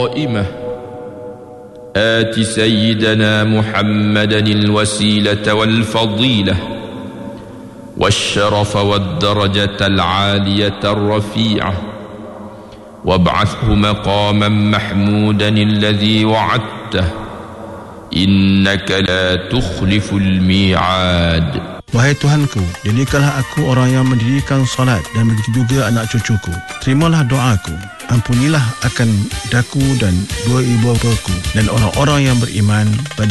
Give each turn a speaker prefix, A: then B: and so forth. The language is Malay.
A: قائمة آت سيدنا محمدا الوسيلة والفضيلة والشرف والدرجة العالية الرفيعة وابعثه مقاما محمودا الذي وعدته إنك لا تخلف الميعاد.
B: Wahai Tuhanku, jadikanlah aku orang yang mendirikan salat dan begitu juga anak cucuku. Terimalah doaku, ampunilah akan daku dan dua ibu bapaku dan orang-orang yang beriman pada